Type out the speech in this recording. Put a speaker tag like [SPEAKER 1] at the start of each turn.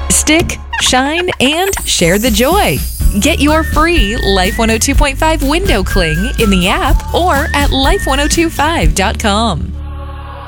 [SPEAKER 1] Stick, shine, and share the joy. Get your free Life 102.5 window cling in the app or at life1025.com.